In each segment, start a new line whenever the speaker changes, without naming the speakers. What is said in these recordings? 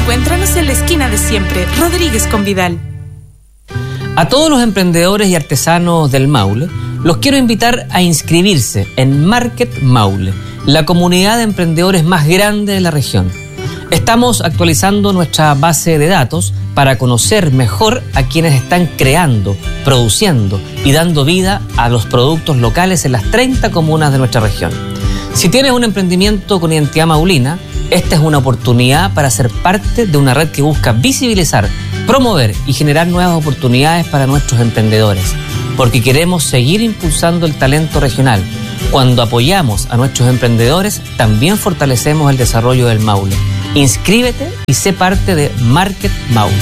Encuéntranos en la esquina de siempre, Rodríguez con Vidal.
A todos los emprendedores y artesanos del Maule, los quiero invitar a inscribirse en Market Maule, la comunidad de emprendedores más grande de la región. Estamos actualizando nuestra base de datos para conocer mejor a quienes están creando, produciendo y dando vida a los productos locales en las 30 comunas de nuestra región. Si tienes un emprendimiento con identidad maulina, esta es una oportunidad para ser parte de una red que busca visibilizar, promover y generar nuevas oportunidades para nuestros emprendedores, porque queremos seguir impulsando el talento regional. Cuando apoyamos a nuestros emprendedores, también fortalecemos el desarrollo del Maule. Inscríbete y sé parte de Market Maule.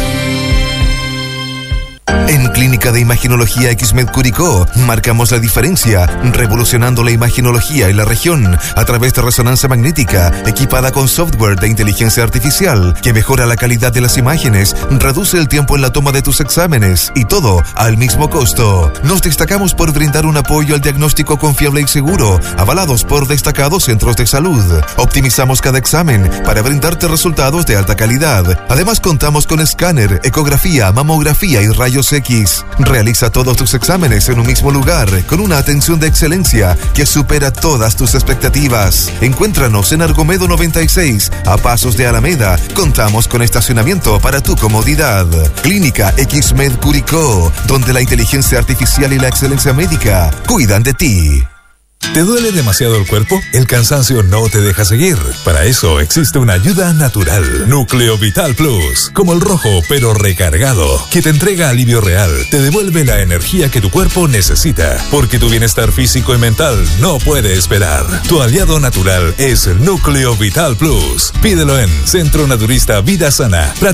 En Clínica de Imaginología XMED Curicó marcamos la diferencia, revolucionando la imaginología en la región a través de resonancia magnética equipada con software de inteligencia artificial que mejora la calidad de las imágenes, reduce el tiempo en la toma de tus exámenes y todo al mismo costo. Nos destacamos por brindar un apoyo al diagnóstico confiable y seguro, avalados por destacados centros de salud. Optimizamos cada examen para brindarte resultados de alta calidad. Además contamos con escáner, ecografía, mamografía y rayos X. Realiza todos tus exámenes en un mismo lugar, con una atención de excelencia que supera todas tus expectativas. Encuéntranos en Argomedo 96, a pasos de Alameda. Contamos con estacionamiento para tu comodidad. Clínica XMED Curicó, donde la inteligencia artificial y la excelencia médica cuidan de ti.
¿Te duele demasiado el cuerpo? El cansancio no te deja seguir. Para eso existe una ayuda natural. Núcleo Vital Plus, como el rojo pero recargado, que te entrega alivio real, te devuelve la energía que tu cuerpo necesita, porque tu bienestar físico y mental no puede esperar. Tu aliado natural es Núcleo Vital Plus. Pídelo en Centro Naturista Vida Sana, Prat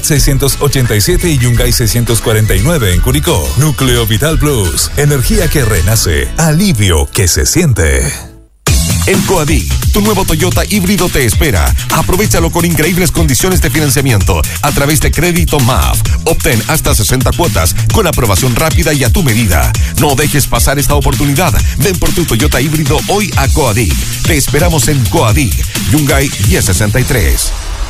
687 y Yungay 649 en Curicó. Núcleo Vital Plus, energía que renace, alivio que se siente.
En Coadí, tu nuevo Toyota híbrido te espera. Aprovechalo con increíbles condiciones de financiamiento a través de Crédito MAF. Obtén hasta 60 cuotas con aprobación rápida y a tu medida. No dejes pasar esta oportunidad. Ven por tu Toyota híbrido hoy a Coadí. Te esperamos en Coadí, Yungay 1063.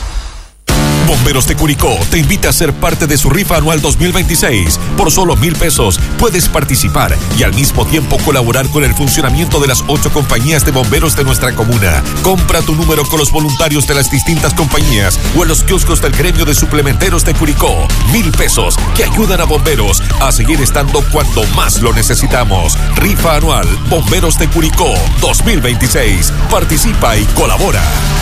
Bomberos de Curicó te invita a ser parte de su rifa anual 2026. Por solo 1,000 pesos puedes participar y al mismo tiempo colaborar con el funcionamiento de las 8 compañías de bomberos de nuestra comuna. Compra tu número con los voluntarios de las distintas compañías o en los kioscos del gremio de suplementeros de Curicó. 1,000 pesos que ayudan a bomberos a seguir estando cuando más lo necesitamos. Rifa anual Bomberos de Curicó 2026. Participa y colabora.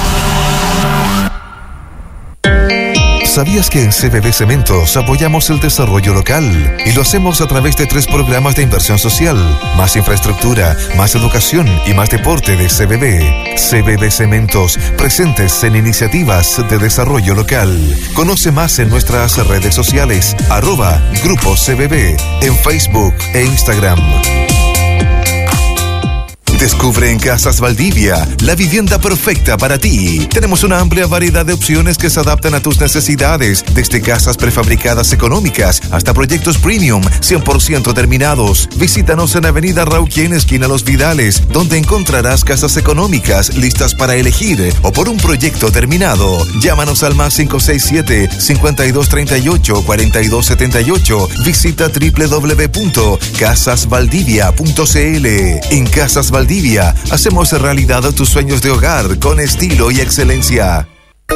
¿Sabías que en CBB Cementos apoyamos el desarrollo local? Y lo hacemos a través de 3 programas de inversión social, más infraestructura, más educación y más deporte de CBB. CBB Cementos, presentes en iniciativas de desarrollo local. Conoce más en nuestras redes sociales, @Grupo CBB, en Facebook e Instagram. Descubre en Casas Valdivia la vivienda perfecta para ti. Tenemos una amplia variedad de opciones que se adaptan a tus necesidades, desde casas prefabricadas económicas hasta proyectos premium 100% terminados. Visítanos en Avenida Rauquien, esquina Los Vidales, donde encontrarás casas económicas listas para elegir o por un proyecto terminado. Llámanos al más 567-5238-4278. Visita www.casasvaldivia.cl. En Casas Valdivia hacemos realidad tus sueños de hogar con estilo y excelencia.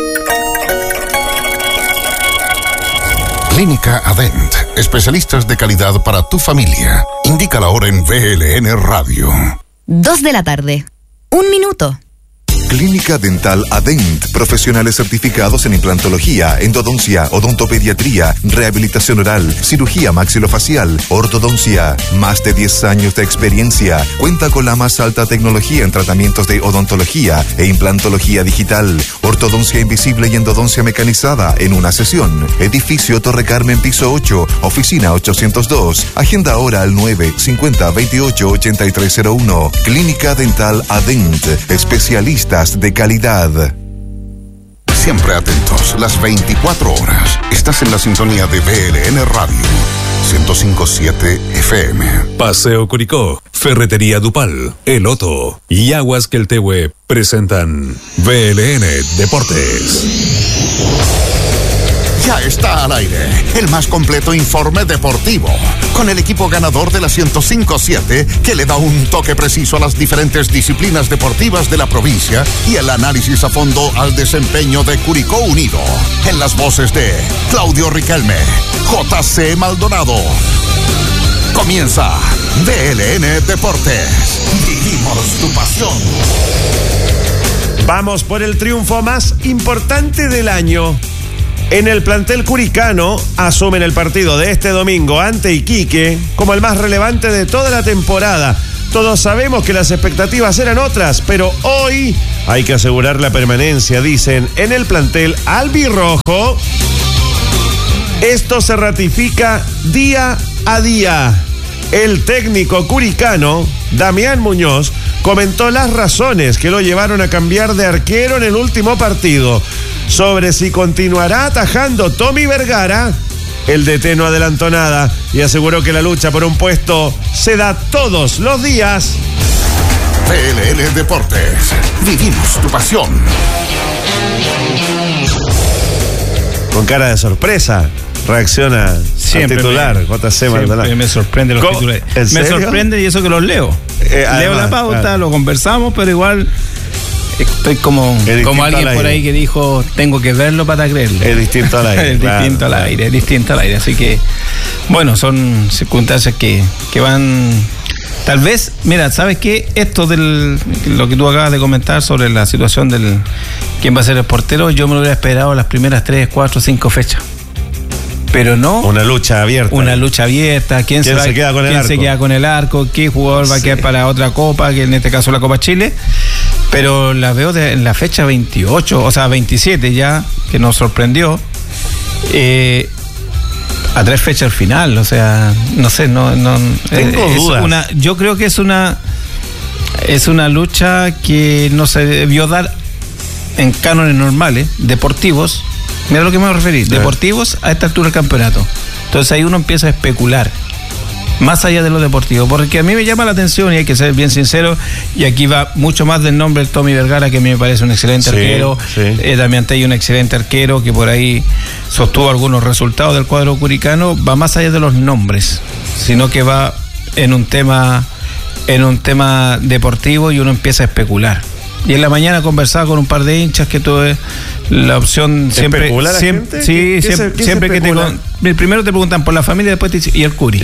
Clínica Adent, especialistas de calidad para tu familia. Indica la hora en VLN Radio.
2 de la tarde. 1 minuto.
Clínica Dental Adent, profesionales certificados en implantología, endodoncia, odontopediatría, rehabilitación oral, cirugía maxilofacial, ortodoncia. Más de 10 años de experiencia. Cuenta con la más alta tecnología en tratamientos de odontología e implantología digital, ortodoncia invisible y endodoncia mecanizada en una sesión. Edificio Torre Carmen, piso 8, oficina 802. Agenda ahora al 950-28-8301. Clínica Dental Adent, especialistas de calidad.
Siempre atentos, las 24 horas. Estás en la sintonía de VLN Radio 105.7 FM.
Paseo Curicó, Ferretería Dupal, El Otto y Aguas Queltehue presentan VLN Deportes.
Ya está al aire el más completo informe deportivo, con el equipo ganador de la 105.7 que le da un toque preciso a las diferentes disciplinas deportivas de la provincia y el análisis a fondo al desempeño de Curicó Unido. En las voces de Claudio Riquelme, JC Maldonado. Comienza DLN Deportes. Vivimos tu pasión.
Vamos por el triunfo más importante del año. En el plantel curicano asumen el partido de este domingo ante Iquique como el más relevante de toda la temporada. Todos sabemos que las expectativas eran otras, pero hoy hay que asegurar la permanencia, dicen, en el plantel albirrojo. Esto se ratifica día a día. El técnico curicano, Damián Muñoz, comentó las razones que lo llevaron a cambiar de arquero en el último partido. Sobre si continuará atajando Tommy Vergara, el DT no adelantó nada y aseguró que la lucha por un puesto se da todos los días.
DLN Deportes. Vivimos tu pasión.
Con cara de sorpresa reacciona al titular JC Maldonado.
Me sorprende los titulares. Me sorprende y eso que los leo. Leo la pauta, lo conversamos, pero igual estoy como alguien por ahí que dijo, tengo que verlo para creerle.
Es distinto al aire.
Es distinto al aire, es distinto al aire. Así que, bueno, son circunstancias que van... Tal vez, mira, ¿sabes qué? Esto lo que tú acabas de comentar sobre la situación del quién va a ser el portero, yo me lo hubiera esperado las primeras 3, 4, 5 fechas. Pero no...
Una lucha abierta.
¿Quién se queda con el arco? ¿Qué jugador va a quedar para otra copa? Que en este caso la Copa Chile. Pero la veo en la fecha 28, o sea 27 ya, que nos sorprendió. A 3 fechas al final, o sea, no sé, no
tengo dudas.
Yo creo que es una lucha que no se debió dar en cánones normales, deportivos. Mira lo que me voy a referir, deportivos a esta altura del campeonato. Entonces ahí uno empieza a especular, más allá de lo deportivo, porque a mí me llama la atención, y hay que ser bien sincero, y aquí va mucho más del nombre del Tommy Vergara, que a mí me parece un excelente arquero, Damián Tello, un excelente arquero, que por ahí sostuvo algunos resultados del cuadro curicano. Va más allá de los nombres, sino que va en un tema deportivo, y uno empieza a especular. Y en la mañana conversaba con un par de hinchas que tuve la opción siempre.
Gente?
Sí, siempre que primero te preguntan por la familia, después te dicen, ¿y el Curi?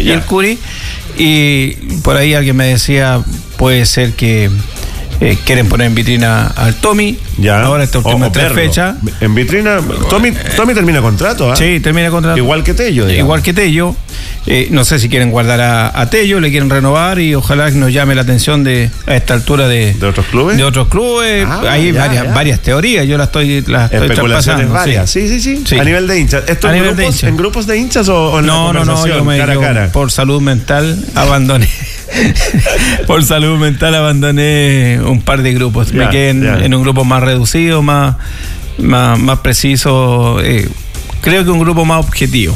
Y por ahí alguien me decía, puede ser que quieren poner en vitrina al Tommy.
Ya.
Ahora esta última 3 fechas.
En vitrina, Tommy termina contrato, ¿eh?
Sí, termina contrato.
Igual que Tello, digamos.
Igual que Tello. No sé si quieren guardar a Tello, le quieren renovar, y ojalá que nos llame la atención a esta altura de
otros clubes.
Hay varias teorías, yo las estoy
especulaciones varias. Sí. A nivel de hinchas. ¿Esto en grupos de hinchas o en la conversación, cara a cara?
Por salud mental abandoné. Por salud mental abandoné un par de grupos. Me quedé en un grupo más reducido, más preciso. Creo que un grupo más objetivo,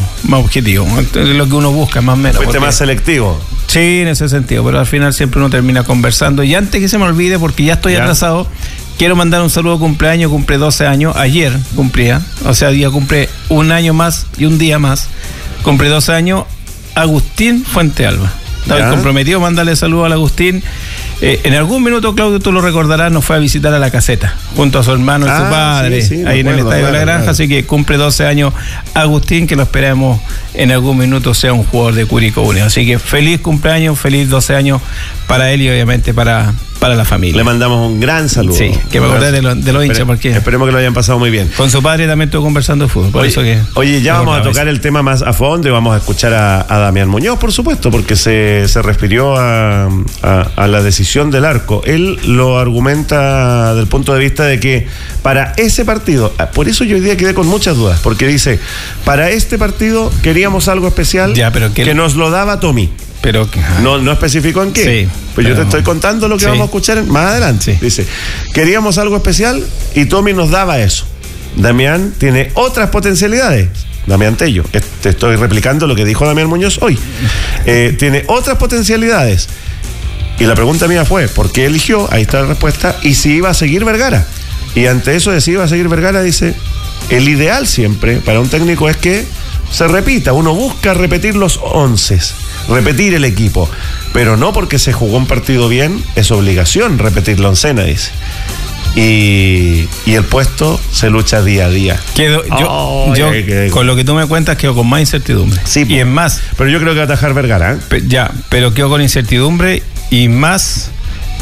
lo que uno busca, más o menos.
Fuiste más selectivo.
Sí, en ese sentido, pero al final siempre uno termina conversando. Y antes que se me olvide, porque ya estoy atrasado, quiero mandar un saludo de cumpleaños. Cumple 12 años, ayer cumplía, o sea, día cumple un año más y un día más. Cumple 12 años, Agustín Fuentealba. Estaba comprometido, mándale saludo al Agustín. En algún minuto, Claudio, tú lo recordarás, nos fue a visitar a la caseta junto a su hermano y su padre, ahí en el Estadio de la Granja. Así que cumple 12 años Agustín, que lo esperamos en algún minuto sea un jugador de Curicó Unido. Así que feliz cumpleaños, feliz 12 años para él y obviamente para la familia.
Le mandamos un gran saludo.
Sí, que me acordé de los hinchas, porque
esperemos que lo hayan pasado muy bien.
Con su padre también estuvo conversando de fútbol.
Oye, ya vamos a tocar el tema más a fondo y vamos a escuchar a Damián Muñoz, por supuesto, porque se refirió a la decisión del arco. Él lo argumenta del punto de vista de que para ese partido, por eso yo hoy día quedé con muchas dudas, porque dice, para este partido queríamos algo especial que nos lo daba Tommy.
Pero
no especificó en qué.
Sí,
pues yo te estoy contando lo que vamos a escuchar más adelante. Dice, queríamos algo especial y Tommy nos daba eso. Damián tiene otras potencialidades. Damián Tello, te estoy replicando lo que dijo Damián Muñoz hoy. Tiene otras potencialidades. Y la pregunta mía fue, ¿por qué eligió? Ahí está la respuesta. Y si iba a seguir Vergara. Y ante eso de si iba a seguir Vergara, dice, el ideal siempre para un técnico es que se repita. Uno busca repetir los 11, repetir el equipo, pero no porque se jugó un partido bien, es obligación repetir la oncena, dice. Y el puesto se lucha día a día.
Yo con lo que tú me cuentas quedo con más incertidumbre.
Sí,
y es más.
Pero yo creo que va a atajar Vergara.
Pero quedo con incertidumbre y más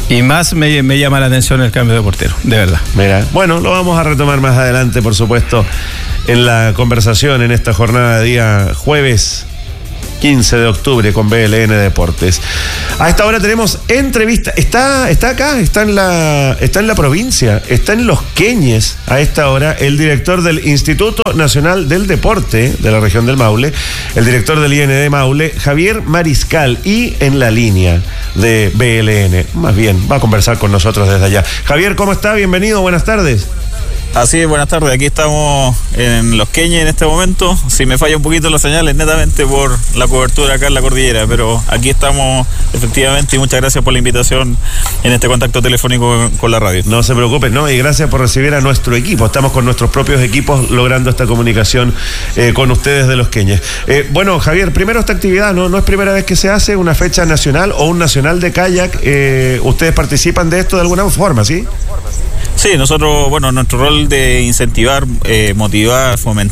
me llama la atención el cambio de portero, de verdad.
Mira, bueno, lo vamos a retomar más adelante, por supuesto, en la conversación en esta jornada de día jueves 15 de octubre con BLN Deportes. A esta hora tenemos entrevista. Está acá, está en la provincia, está en Los Queñes a esta hora el director del Instituto Nacional del Deporte de la región del Maule, el director del IND Maule, Javier Mariscal, y en la línea de BLN, más bien, va a conversar con nosotros desde allá. Javier, ¿cómo está? Bienvenido, buenas tardes.
Así es, buenas tardes, aquí estamos en Los Queñes en este momento. Si me falla un poquito la señal es netamente por la cobertura acá en la cordillera, pero aquí estamos efectivamente, y muchas gracias por la invitación en este contacto telefónico con la radio.
No se preocupen, ¿no? Y gracias por recibir a nuestro equipo. Estamos con nuestros propios equipos logrando esta comunicación con ustedes de Los Queñes. Bueno, Javier, primero esta actividad, no es primera vez que se hace una fecha nacional o un nacional de kayak. Ustedes participan de esto de alguna forma, ¿sí?
Sí, nosotros, bueno, nuestro rol de incentivar, motivar, fomentar.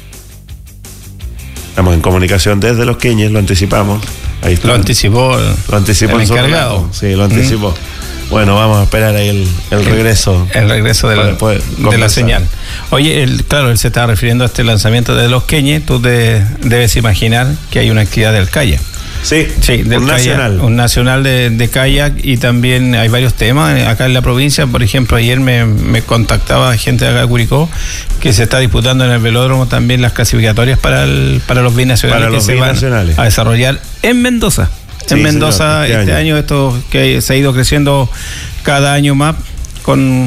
Estamos en comunicación desde Los Queñes, lo anticipamos. Ahí está.
Lo anticipó
el
encargado.
Sí, lo anticipó. Bueno, vamos a esperar ahí el regreso.
El regreso de la señal. Oye, él se estaba refiriendo a este lanzamiento de Los Queñes. Tú debes imaginar que hay una actividad del kayak.
Sí,
del
un
kayak, nacional. Un nacional de kayak, y también hay varios temas acá en la provincia. Por ejemplo, ayer me contactaba gente de acá de Curicó que se está disputando en el velódromo también las clasificatorias para los binacionales que se van a desarrollar en Mendoza. Sí, en Mendoza, señor, este año esto que se ha ido creciendo cada año más con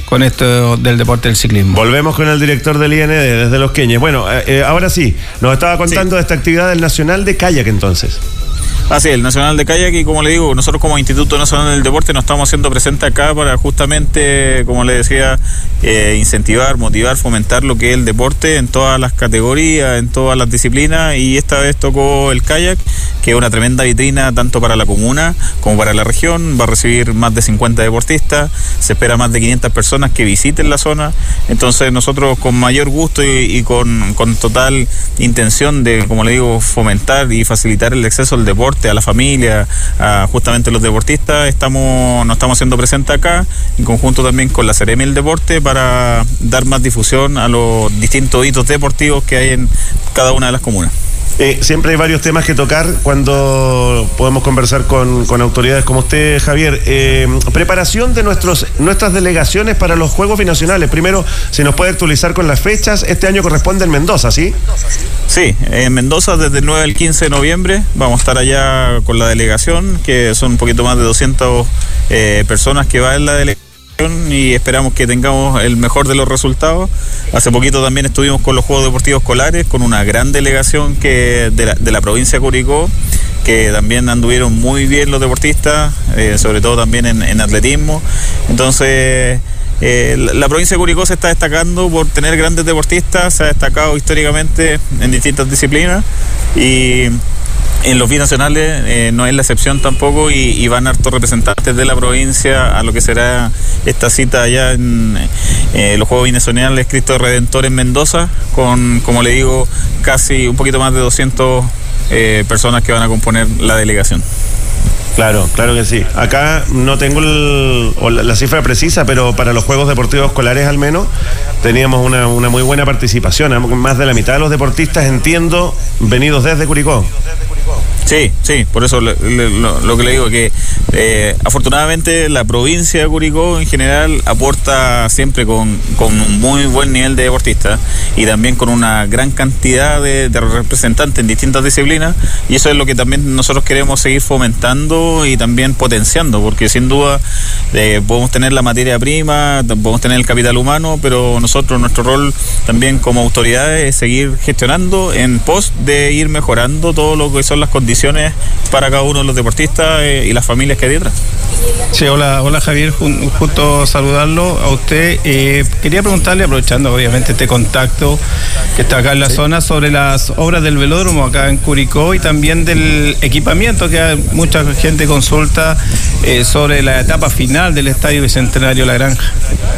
esto del deporte del ciclismo.
Volvemos con el director del IND desde Los Queñes. Bueno, ahora sí, nos estaba contando de esta actividad del Nacional de Kayak entonces.
Así es, el Nacional de Kayak, y como le digo, nosotros como Instituto Nacional del Deporte nos estamos haciendo presentes acá para justamente, como le decía, incentivar, motivar, fomentar lo que es el deporte en todas las categorías, en todas las disciplinas, y esta vez tocó el kayak, que es una tremenda vitrina tanto para la comuna como para la región. Va a recibir más de 50 deportistas, se espera más de 500 personas que visiten la zona. Entonces nosotros con mayor gusto y con total intención de, como le digo, fomentar y facilitar el acceso al deporte a la familia, a justamente los deportistas, nos estamos haciendo presentes acá, en conjunto también con la Seremi del Deporte, para dar más difusión a los distintos hitos deportivos que hay en cada una de las comunas.
Siempre hay varios temas que tocar cuando podemos conversar con autoridades como usted, Javier. Preparación de nuestras delegaciones para los Juegos Binacionales. Primero, si nos puede actualizar con las fechas. Este año corresponde en Mendoza, ¿sí?
Sí, en Mendoza desde el 9 al 15 de noviembre vamos a estar allá con la delegación, que son un poquito más de 200 personas que van en la delegación, y esperamos que tengamos el mejor de los resultados. Hace poquito también estuvimos con los Juegos Deportivos Escolares, con una gran delegación de la provincia de Curicó, que también anduvieron muy bien los deportistas, sobre todo también en atletismo. Entonces la provincia de Curicó se está destacando por tener grandes deportistas, se ha destacado históricamente en distintas disciplinas, y en los binacionales no es la excepción tampoco, y van hartos representantes de la provincia a lo que será esta cita allá en los Juegos Binacionales Cristo Redentor en Mendoza, con, como le digo, casi un poquito más de 200 personas que van a componer la delegación.
Claro que sí. Acá no tengo la cifra precisa, pero para los Juegos Deportivos Escolares al menos teníamos una muy buena participación. Más de la mitad de los deportistas, entiendo, venidos desde Curicó.
Sí, por eso lo que le digo, que afortunadamente la provincia de Curicó en general aporta siempre con un muy buen nivel de deportistas, y también con una gran cantidad de representantes en distintas disciplinas, y eso es lo que también nosotros queremos seguir fomentando y también potenciando, porque sin duda podemos tener la materia prima, podemos tener el capital humano, pero nuestro rol también como autoridades es seguir gestionando en pos de ir mejorando todo lo que son las condiciones condiciones para cada uno de los deportistas y las familias que hay detrás.
Sí, hola Javier, justo saludarlo a usted. Quería preguntarle, aprovechando obviamente este contacto que está acá en la zona, sobre las obras del velódromo acá en Curicó y también del equipamiento que mucha gente consulta sobre la etapa final del Estadio Bicentenario La Granja.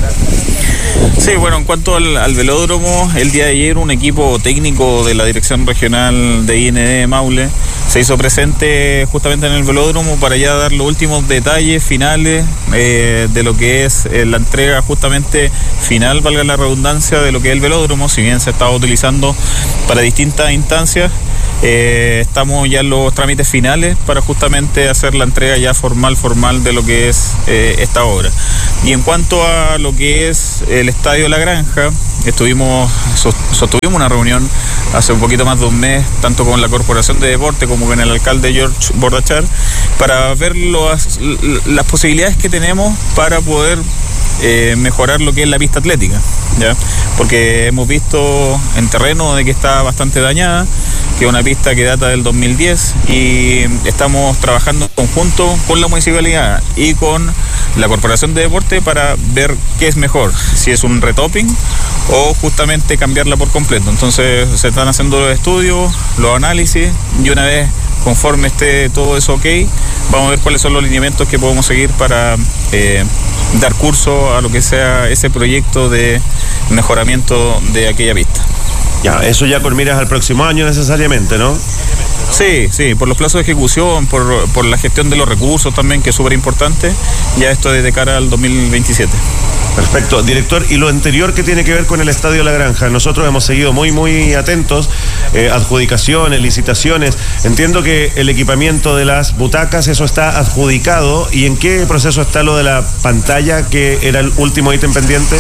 Sí, bueno, en cuanto al velódromo, el día de ayer un equipo técnico de la Dirección Regional de IND Maule se hizo presente justamente en el velódromo para ya dar los últimos detalles finales de lo que es la entrega justamente final, valga la redundancia, de lo que es el velódromo, si bien se estaba utilizando para distintas instancias. Estamos ya en los trámites finales para justamente hacer la entrega ya formal de lo que es esta obra. Y en cuanto a lo que es el Estadio La Granja, sostuvimos una reunión hace un poquito más de un mes, tanto con la Corporación de Deporte como con el alcalde George Bordachar, para ver las posibilidades que tenemos para poder mejorar lo que es la pista atlética, ¿ya? Porque hemos visto en terreno de que está bastante dañada, que es una pista que data del 2010, y estamos trabajando en conjunto con la municipalidad y con la Corporación de Deporte para ver qué es mejor, si es un retopping o justamente cambiarla por completo. Entonces se están haciendo los estudios, los análisis, y una vez conforme esté todo eso ok, vamos a ver cuáles son los lineamientos que podemos seguir para dar curso a lo que sea ese proyecto de mejoramiento de aquella pista.
Ya, eso ya con miras al próximo año necesariamente, ¿no?
Sí, por los plazos de ejecución, por la gestión de los recursos también, que es súper importante, ya esto es de cara al 2027.
Perfecto. Director, y lo anterior que tiene que ver con el Estadio La Granja, nosotros hemos seguido muy atentos, adjudicaciones, licitaciones. Entiendo que el equipamiento de las butacas, eso está adjudicado. ¿Y en qué proceso está lo de la pantalla, que era el último ítem pendiente?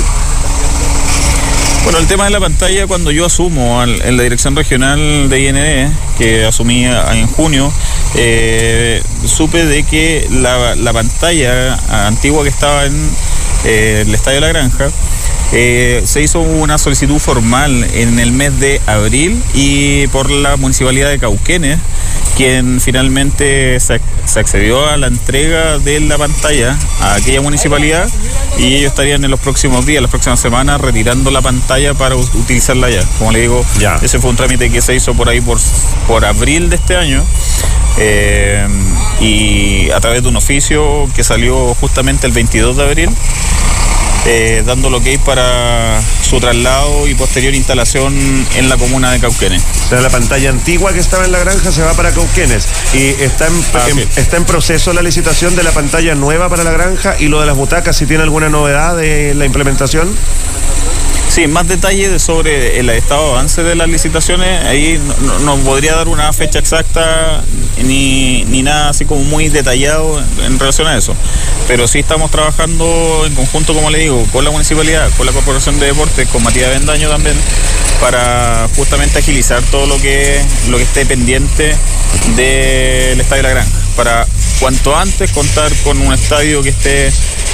Bueno, el tema de la pantalla, cuando yo asumo en la Dirección Regional de IND, que asumí en junio, supe de que la pantalla antigua que estaba en el Estadio La Granja, se hizo una solicitud formal en el mes de abril y por la Municipalidad de Cauquenes, quien finalmente se accedió a la entrega de la pantalla a aquella municipalidad, y ellos estarían en los próximos días, las próximas semanas, retirando la pantalla para utilizarla ya. Como le digo, ese fue un trámite que se hizo por ahí por abril de este año, y a través de un oficio que salió justamente el 22 de abril, dando lo que hay para su traslado y posterior instalación en la comuna de Cauquenes.
O sea, la pantalla antigua que estaba en La Granja se va para Cauquenes, y está en proceso la licitación de la pantalla nueva para La Granja. Y lo de las butacas, si tiene alguna novedad de la implementación.
Sí, más detalles sobre el estado de avance de las licitaciones. Ahí no podría dar una fecha exacta ni nada así como muy detallado en relación a eso. Pero sí estamos trabajando en conjunto, como le digo, con la municipalidad, con la Corporación de Deportes, con Matías Bendaño también, para justamente agilizar todo lo que esté pendiente del Estadio La Granja, para cuanto antes contar con un estadio que esté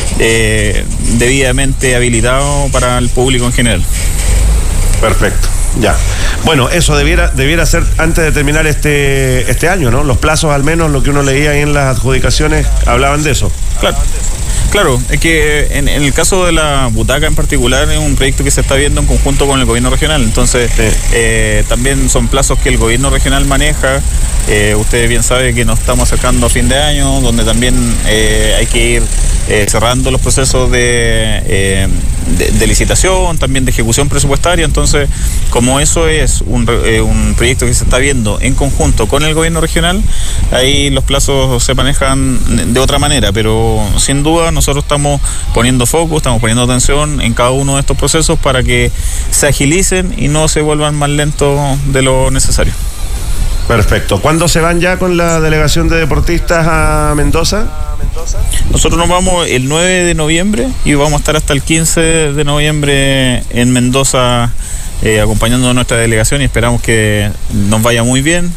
debidamente habilitado para el público en general.
Perfecto, ya. Bueno, eso debiera ser antes de terminar este año, ¿no? Los plazos, al menos lo que uno leía ahí en las adjudicaciones, hablaban de eso.
Claro, es que en el caso de la butaca en particular es un proyecto que se está viendo en conjunto con el gobierno regional, entonces también son plazos que el gobierno regional maneja. Usted bien sabe que nos estamos acercando a fin de año, donde también hay que ir cerrando los procesos de licitación, también de ejecución presupuestaria. Entonces, como eso es un proyecto que se está viendo en conjunto con el gobierno regional, ahí los plazos se manejan de otra manera, pero sin duda nosotros estamos poniendo foco, estamos poniendo atención en cada uno de estos procesos para que se agilicen y no se vuelvan más lentos de lo necesario.
Perfecto. ¿Cuándo se van ya con la delegación de deportistas a Mendoza?
Nosotros nos vamos el 9 de noviembre y vamos a estar hasta el 15 de noviembre en Mendoza, acompañando a nuestra delegación, y esperamos que nos vaya muy bien.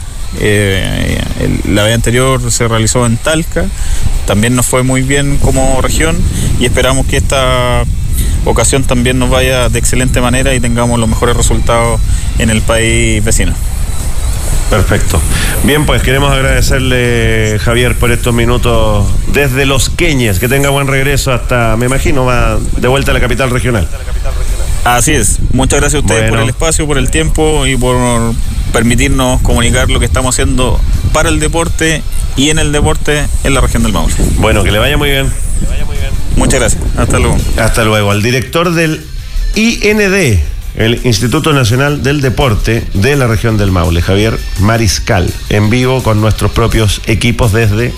La vez anterior se realizó en Talca, también nos fue muy bien como región, y esperamos que esta ocasión también nos vaya de excelente manera y tengamos los mejores resultados en el país vecino.
Perfecto. Bien, pues queremos agradecerle, Javier, por estos minutos desde Los Queñes. Que tenga buen regreso hasta, me imagino, va de vuelta a la capital regional.
Así es. Muchas gracias a ustedes por el espacio, por el tiempo y por permitirnos comunicar lo que estamos haciendo para el deporte y en el deporte en la región del Maule.
Bueno, que le vaya muy bien.
Muchas gracias. Hasta luego.
Hasta luego. Al director del IND, el Instituto Nacional del Deporte de la región del Maule, Javier Mariscal, en vivo con nuestros propios equipos desde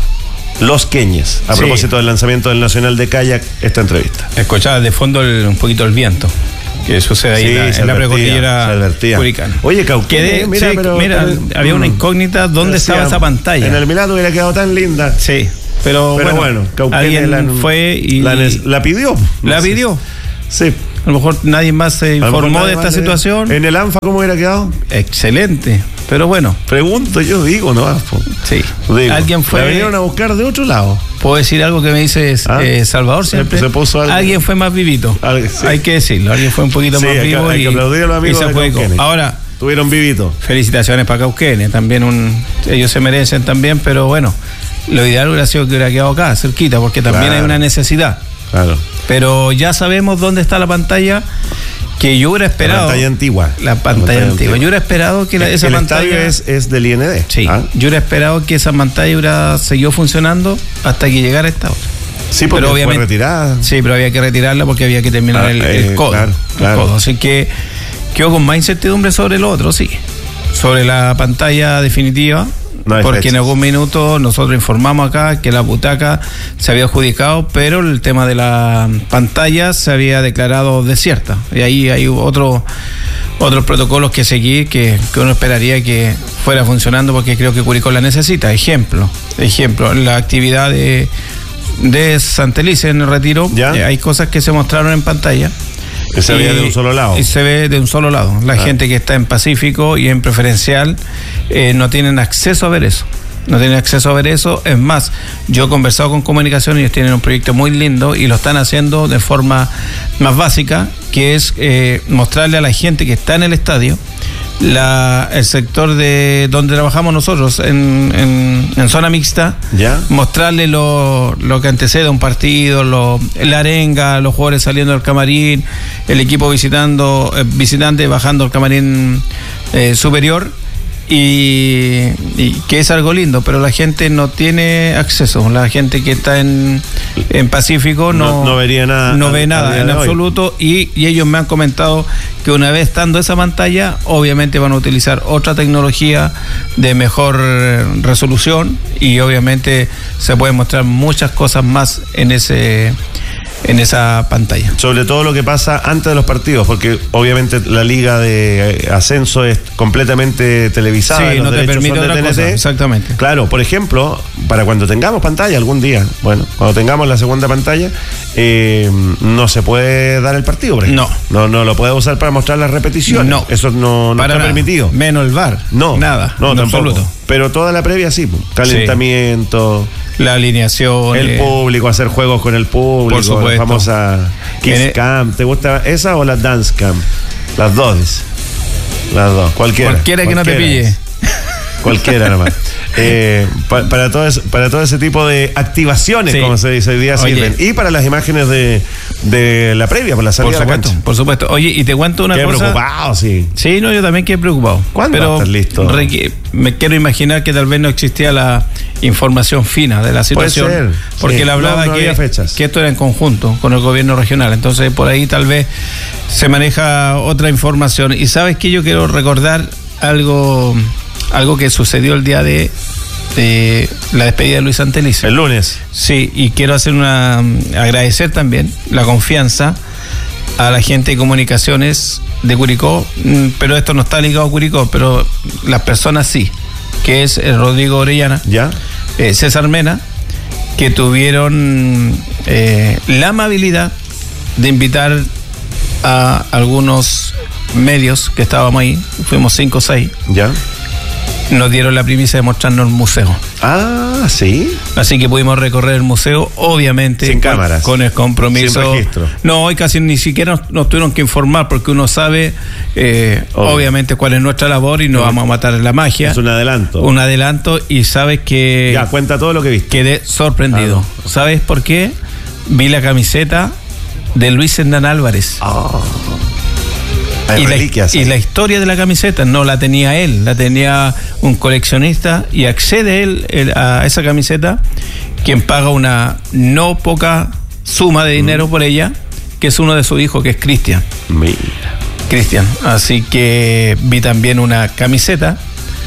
Los Queñes. A propósito del lanzamiento del Nacional de Kayak, esta entrevista.
Escuchaba de fondo un poquito el viento que sucede ahí en la precordillera curicana.
Oye, Cauquenes,
mira, había una incógnita, ¿dónde estaba esa pantalla?
En el Milano hubiera quedado tan linda.
Sí, pero bueno,
Cauquenes
alguien fue y
la pidió.
La pidió.
Sí.
A lo mejor nadie más se informó de esta situación.
¿En el ANFA cómo hubiera quedado?
Excelente, pero bueno.
Pregunto, yo digo, ¿no?
Sí.
Digo,
alguien fue.
La vinieron a buscar de otro lado.
Puedo decir algo que me dice Salvador siempre.
Se puso
alguien fue más vivito.
Sí.
Hay que decirlo. Alguien fue un poquito más vivo.
Hay que aplaudir a los amigos de Cauquenes.
Ahora,
tuvieron vivito.
Felicitaciones para Cauquenes. También ellos se merecen también, pero bueno, lo ideal hubiera sido que hubiera quedado acá, cerquita, porque también hay una necesidad.
Claro.
Pero ya sabemos dónde está la pantalla, que yo hubiera esperado.
La pantalla antigua.
La pantalla antigua. Yo hubiera esperado que esa pantalla.
Es del IND.
Sí. Yo hubiera esperado que esa pantalla hubiera seguido funcionando hasta que llegara esta otra.
Sí, porque fue retirada.
Sí, pero había que retirarla porque había que terminar el codo.
Claro.
El codo. Así que quedó con más incertidumbre sobre lo otro, sí. Sobre la pantalla definitiva. Porque en algún minuto nosotros informamos acá que la butaca se había adjudicado, pero el tema de la pantalla se había declarado desierta. Y ahí hay otros protocolos que seguir que uno esperaría que fuera funcionando, porque creo que Curicó la necesita. Ejemplo, la actividad de Santelice en el retiro, hay cosas que se mostraron en pantalla.
Que se ve de un solo lado.
Y se ve de un solo lado. La gente que está en Pacífico y en Preferencial no tienen acceso a ver eso. No tienen acceso a ver eso. Es más, yo he conversado con Comunicación y ellos tienen un proyecto muy lindo y lo están haciendo de forma más básica, que es mostrarle a la gente que está en el estadio el sector de donde trabajamos nosotros en zona mixta, mostrarle lo que antecede a un partido, la arenga, los jugadores saliendo del camarín, el equipo visitante bajando al camarín superior, y que es algo lindo, pero la gente no tiene acceso. La gente que está en Pacífico no vería nada, no ve nada en absoluto, y ellos me han comentado que una vez estando esa pantalla, obviamente van a utilizar otra tecnología de mejor resolución, y obviamente se pueden mostrar muchas cosas más en esa pantalla.
Sobre todo lo que pasa antes de los partidos, porque obviamente la liga de ascenso es completamente televisada.
Sí, no te permite otra cosa. Exactamente.
Claro, por ejemplo, para cuando tengamos pantalla algún día, cuando tengamos la segunda pantalla, no se puede dar el partido, por ejemplo. No lo puede usar para mostrar las repeticiones. No. Eso no está permitido.
Menos el VAR.
No.
Nada.
No, tampoco. Absoluto. Pero toda la previa sí. Calentamiento.
La alineación.
El público, hacer juegos con el público.
Por supuesto.
La famosa Kiss Cam. ¿Te gusta esa o la Dance Cam? Las dos. Cualquiera
que no te pille.
Cualquiera nomás. Para todo ese tipo de activaciones, como se dice hoy día, sirven. Y para las imágenes de la previa, por la salida de la cancha.
Por supuesto. Oye, y te cuento una cosa.
Preocupado, sí.
Sí, no, yo también quedé preocupado.
¿Cuándo va a estar listo?
Me quiero imaginar que tal vez no existía la información fina de la situación.
Puede ser.
Porque él hablaba que esto era en conjunto con el gobierno regional. Entonces, por ahí tal vez se maneja otra información. Y sabes que yo quiero recordar algo que sucedió el día de la despedida de Luis Santelice.
El lunes.
Sí, y quiero agradecer también la confianza a la gente de comunicaciones de Curicó, pero esto no está ligado a Curicó, pero las personas sí, que es Rodrigo Orellana, César Mena, que tuvieron la amabilidad de invitar a algunos medios que estábamos ahí, fuimos 5 o 6, nos dieron la primicia de mostrarnos el museo.
Ah, ¿sí?
Así que pudimos recorrer el museo, obviamente.
Sin cámaras.
Con el compromiso.
Sin registro.
No, hoy casi ni siquiera nos tuvieron que informar porque uno sabe, obviamente, cuál es nuestra labor y no vamos a matar la magia.
Es un adelanto.
Un adelanto y sabes que...
Ya, cuenta todo lo que viste.
Quedé sorprendido. ¿Sabes por qué? Vi la camiseta de Luis Hernán Álvarez. Y la historia de la camiseta no la tenía él, la tenía un coleccionista y accede él a esa camiseta, quien paga una no poca suma de dinero por ella, que es uno de sus hijos, que es Cristian. Cristian. Así que vi también una camiseta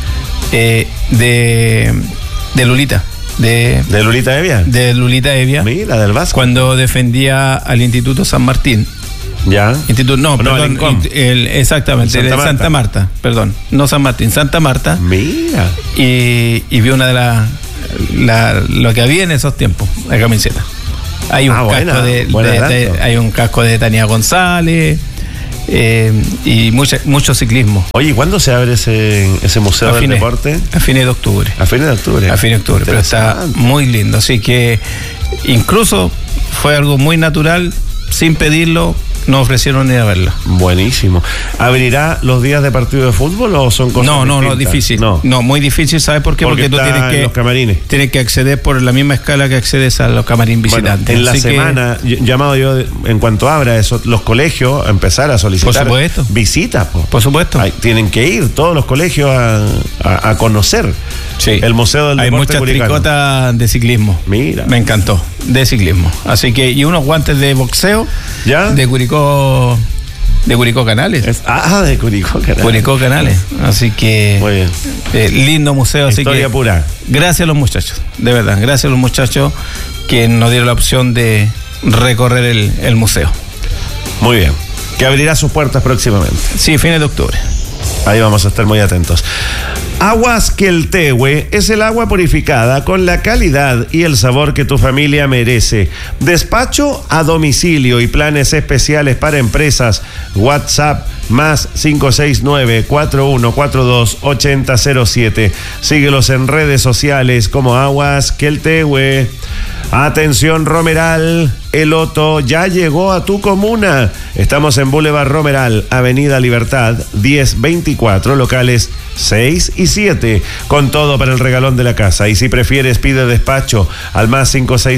de Lulita. ¿De
Lulita Evia?
De Lulita Evia.
Mira, del Vasco.
Cuando defendía al Instituto San Martín.
Ya.
Exactamente, de Santa Marta, perdón, no San Martín, Santa Marta.
Mira.
Y vi una de lo que había en esos tiempos, la camiseta. Hay un hay un casco de Tania González y mucho ciclismo.
Oye, ¿y cuándo se abre ese museo del deporte?
A fines de octubre.
A fines de octubre,
pero está muy lindo, así que incluso fue algo muy natural, sin pedirlo. No ofrecieron ni a verla.
Buenísimo. ¿Abrirá los días de partido de fútbol o son cosas distintas?
No, difícil. No, muy difícil. ¿Sabes por qué?
Porque tú tienes que los camarines.
Tienes que acceder por la misma escala que accedes a los camarines visitantes.
Bueno, en la semana, llamado yo, en cuanto abra eso, los colegios a empezar a solicitar visitas.
Por supuesto.
Tienen que ir todos los colegios a conocer el Museo del Deporte.
Hay muchas tricotas de ciclismo.
Mira.
Me encantó. De ciclismo. Así que, y unos guantes de boxeo.
¿Ya?
De Curicó Canales.
De Curicó Canales.
Curicó Canales. Así que...
Muy bien.
Lindo museo.
Historia
así que,
pura.
Gracias a los muchachos. De verdad. Gracias a los muchachos que nos dieron la opción de recorrer el museo.
Muy bien. Que abrirá sus puertas próximamente.
Sí, fines de octubre.
Ahí vamos a estar muy atentos. Aguas Queltehue es el agua purificada con la calidad y el sabor que tu familia merece. Despacho a domicilio y planes especiales para empresas. WhatsApp más 569-4142-8007. Síguelos en redes sociales como Aguas Queltehue. Atención Romeral, el Otto ya llegó a tu comuna. Estamos en Boulevard Romeral, Avenida Libertad 1024, locales 6 y 7, con todo para el regalón de la casa. Y si prefieres, pide despacho al más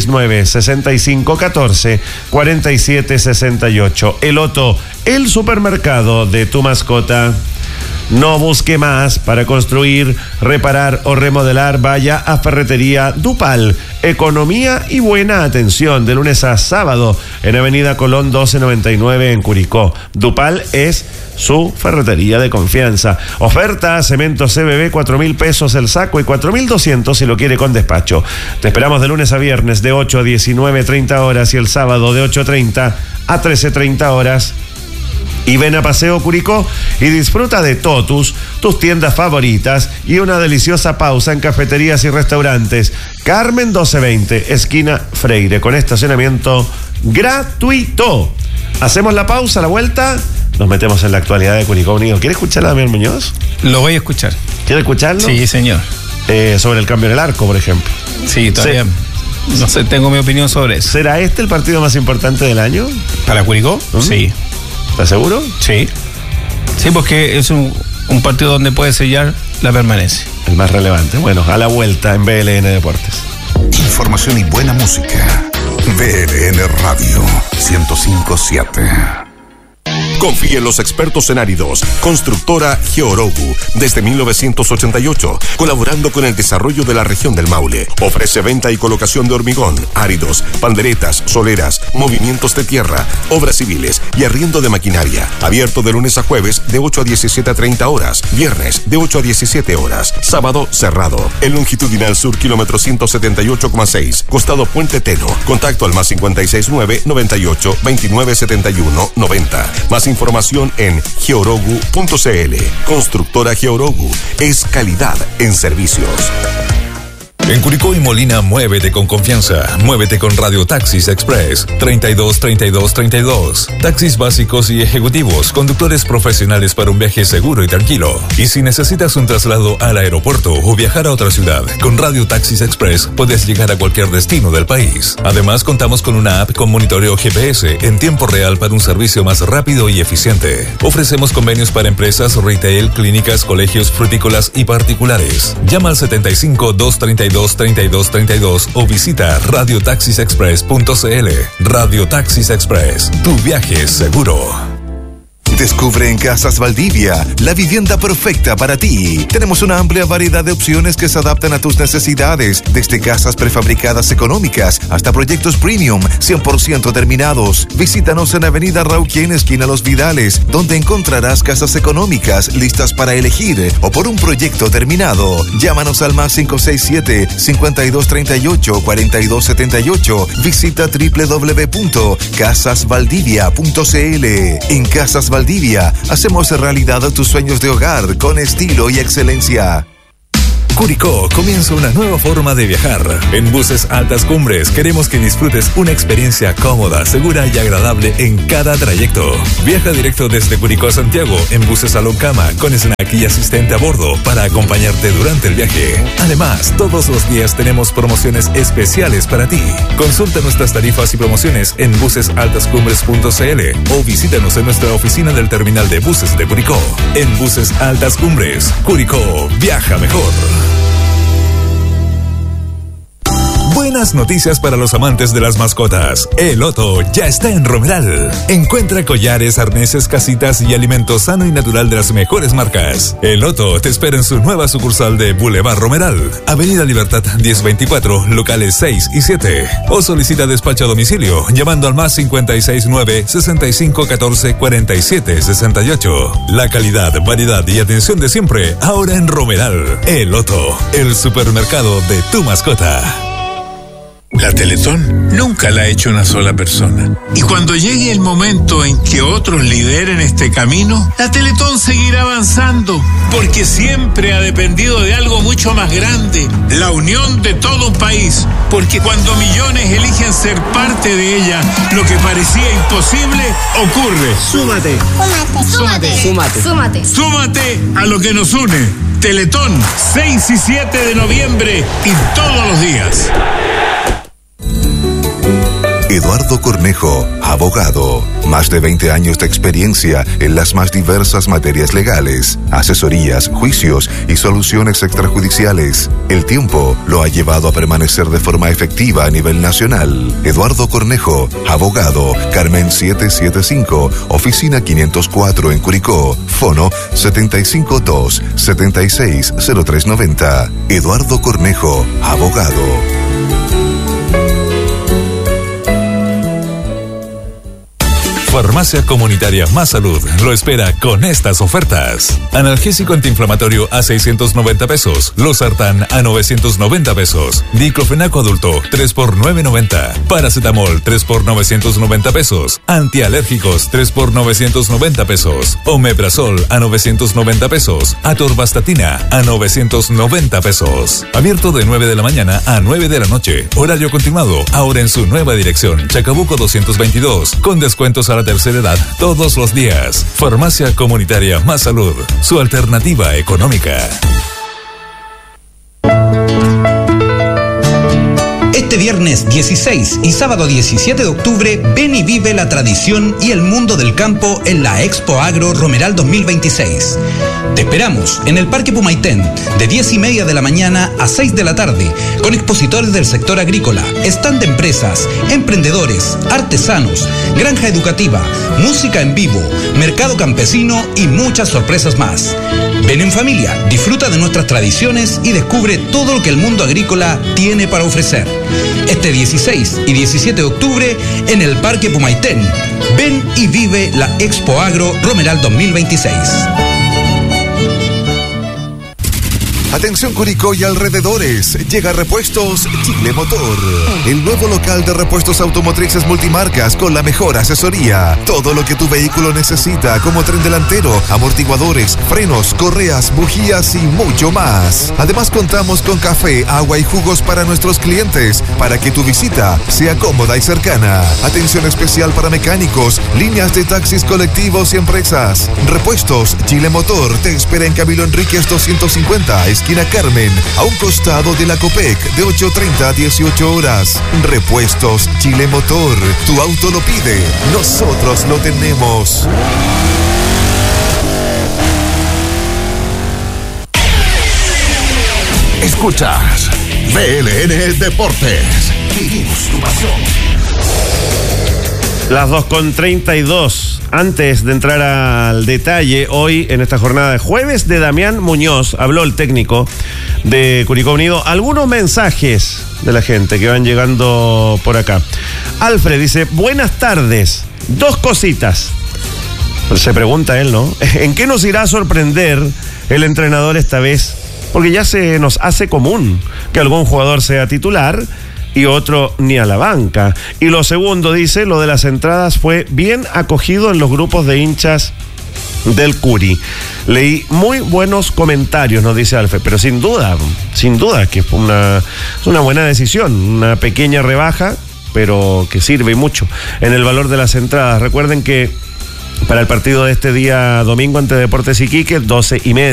569-6514-4768. El Otto, el supermercado de tu mascota. No busque más para construir, reparar o remodelar. Vaya a Ferretería Dupal. Economía y buena atención de lunes a sábado en Avenida Colón 1299 en Curicó. Dupal es su ferretería de confianza. Oferta: cemento CBB, 4.000 pesos el saco y 4.200 si lo quiere con despacho. Te esperamos de lunes a viernes de 8 a 19:30 horas y el sábado de 8:30 a 13:30 horas. Y ven a Paseo Curicó y disfruta de Totus, tus tiendas favoritas y una deliciosa pausa en cafeterías y restaurantes. Carmen 1220, esquina Freire, con estacionamiento gratuito. Hacemos la pausa, la vuelta, nos metemos en la actualidad de Curicó Unido. ¿Quiere escuchar a Damián Muñoz?
Lo voy a escuchar.
¿Quiere escucharlo?
Sí, señor.
Sobre el cambio en el arco, por ejemplo.
Sí, todavía. No sé, tengo mi opinión sobre eso.
¿Será este el partido más importante del año?
¿Para Curicó? Sí.
¿Estás seguro?
Sí. Sí, porque es un partido donde puede sellar la permanencia.
El más relevante. Bueno, a la vuelta en BLN Deportes.
Información y buena música. BLN Radio 105.7.
Confíe en los expertos en áridos. Constructora Georogu, desde 1988, colaborando con el desarrollo de la región del Maule. Ofrece venta y colocación de hormigón, áridos, panderetas, soleras, movimientos de tierra, obras civiles y arriendo de maquinaria. Abierto de lunes a jueves de 8 a 17:30 horas, viernes de 8 a 17 horas, sábado cerrado. En longitudinal sur, kilómetro 178,6, costado Puente Teno. Contacto al más 569 98 29 71 90. Más información en georogu.cl. Constructora Georogu es calidad en servicios.
En Curicó y Molina, muévete con confianza. Muévete con Radio Taxis Express 323232. Taxis básicos y ejecutivos, conductores profesionales para un viaje seguro y tranquilo. Y si necesitas un traslado al aeropuerto o viajar a otra ciudad, con Radio Taxis Express puedes llegar a cualquier destino del país. Además, contamos con una app con monitoreo GPS en tiempo real para un servicio más rápido y eficiente. Ofrecemos convenios para empresas, retail, clínicas, colegios, frutícolas y particulares. Llama al 75-232-3232 o visita radiotaxisexpress.cl. Radio Taxis Express, tu viaje es seguro.
Descubre en Casas Valdivia la vivienda perfecta para ti. Tenemos una amplia variedad de opciones que se adaptan a tus necesidades, desde casas prefabricadas económicas hasta proyectos premium 100% terminados. Visítanos en Avenida Rauquien, esquina Los Vidales, donde encontrarás casas económicas listas para elegir o por un proyecto terminado. Llámanos al más 567-5238-4278. Visita www.casasvaldivia.cl. En Casas Valdivia hacemos realidad tus sueños de hogar con estilo y excelencia.
Curicó comienza una nueva forma de viajar. En Buses Altas Cumbres queremos que disfrutes una experiencia cómoda, segura y agradable en cada trayecto. Viaja directo desde Curicó a Santiago en buses Salón Cama con snack y asistente a bordo para acompañarte durante el viaje. Además, todos los días tenemos promociones especiales para ti. Consulta nuestras tarifas y promociones en busesaltascumbres.cl o visítanos en nuestra oficina del terminal de buses de Curicó. En Buses Altas Cumbres, Curicó, viaja mejor. Buenas noticias para los amantes de las mascotas. El Otto ya está en Romeral. Encuentra collares, arneses, casitas y alimento sano y natural de las mejores marcas. El Otto te espera en su nueva sucursal de Boulevard Romeral, Avenida Libertad 1024, locales 6 y 7. O solicita despacho a domicilio llamando al más 569-6514-4768. La calidad, variedad y atención de siempre, ahora en Romeral. El Otto, el supermercado de tu mascota.
La Teletón nunca la ha hecho una sola persona. Y cuando llegue el momento en que otros lideren este camino, la Teletón seguirá avanzando, porque siempre ha dependido de algo mucho más grande, la unión de todo un país. Porque cuando millones eligen ser parte de ella, lo que parecía imposible ocurre. Súmate. Súmate. Súmate. Súmate. Súmate a lo que nos une. Teletón, 6 y 7 de noviembre y todos los días.
Eduardo Cornejo, abogado. Más de 20 años de experiencia en las más diversas materias legales, asesorías, juicios y soluciones extrajudiciales. El tiempo lo ha llevado a permanecer de forma efectiva a nivel nacional. Eduardo Cornejo, abogado. Carmen 775, oficina 504 en Curicó. Fono 752-760390. Eduardo Cornejo, abogado.
Farmacia Comunitaria Más Salud lo espera con estas ofertas. Analgésico antiinflamatorio a 690 pesos. Losartán a 990 pesos. Diclofenaco adulto 3 por 990. Paracetamol 3 por 990 pesos. Antialérgicos 3 por 990 pesos. Omeprazol a 990 pesos. Atorvastatina a 990 pesos. Abierto de 9 de la mañana a 9 de la noche. Horario continuado. Ahora en su nueva dirección. Chacabuco 222. Con descuentos a la tercera edad todos los días. Farmacia Comunitaria Más Salud, su alternativa económica.
Este viernes 16 y sábado 17 de octubre, ven y vive la tradición y el mundo del campo en la Expo Agro Romeral 2026. Te esperamos en el Parque Pumaitén de 10:30 de la mañana a 6 de la tarde, con expositores del sector agrícola, stand de empresas, emprendedores, artesanos, granja educativa, música en vivo, mercado campesino y muchas sorpresas más. Ven en familia, disfruta de nuestras tradiciones y descubre todo lo que el mundo agrícola tiene para ofrecer. Este 16 y 17 de octubre en el Parque Pumaitén. Ven y vive la Expo Agro Romeral 2026.
Atención Curicó y alrededores, llega Repuestos Chile Motor, el nuevo local de repuestos automotrices multimarcas con la mejor asesoría. Todo lo que tu vehículo necesita, como tren delantero, amortiguadores, frenos, correas, bujías y mucho más. Además contamos con café, agua y jugos para nuestros clientes, para que tu visita sea cómoda y cercana. Atención especial para mecánicos, líneas de taxis colectivos y empresas. Repuestos Chile Motor te espera en Camilo Enríquez 250, esquina Carmen, a un costado de la Copec, de 8:30 a 18 horas. Repuestos Chile Motor, tu auto lo pide, nosotros lo tenemos.
Escuchas BLN Deportes. Vivimos tu pasión.
Las 2:32. Antes de entrar al detalle, hoy en esta jornada de jueves de Damián Muñoz, habló el técnico de Curicó Unido. Algunos mensajes de la gente que van llegando por acá. Alfred dice, buenas tardes. 2 cositas. Se pregunta él, ¿no? ¿En qué nos irá a sorprender el entrenador esta vez? Porque ya se nos hace común que algún jugador sea titular y otro ni a la banca. Y lo segundo, dice, lo de las entradas fue bien acogido en los grupos de hinchas del Curi. Leí muy buenos comentarios, nos dice Alfred, pero sin duda que es una buena decisión, una pequeña rebaja, pero que sirve mucho en el valor de las entradas. Recuerden que para el partido de este día domingo ante Deportes Iquique, 12:30